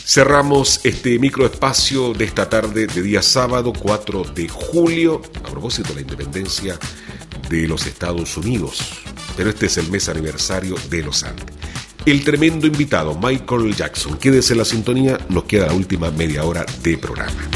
Cerramos este microespacio de esta tarde de día sábado 4 de julio, a propósito de la independencia de los Estados Unidos. Pero este es el mes aniversario de los Andes. El tremendo invitado, Michael Jackson. Quédese en la sintonía, nos queda la última media hora de programa.